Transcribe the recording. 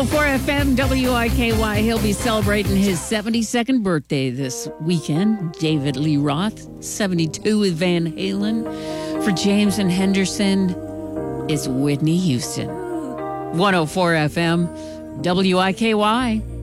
104 FM WIKY. He'll be celebrating his 72nd birthday this weekend. David Lee Roth, 72 with Van Halen. For James and Henderson, it's Whitney Houston. 104 FM WIKY.